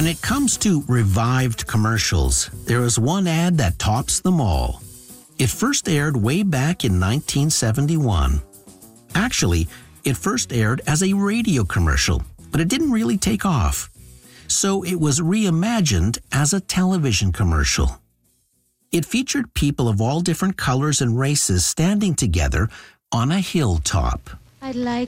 it comes to revived commercials, there is one ad that tops them all. It first aired way back in 1971. Actually, it first aired as a radio commercial, but it didn't really take off. So it was reimagined as a television commercial. It featured people of all different colors and races standing together on a hilltop. I'd like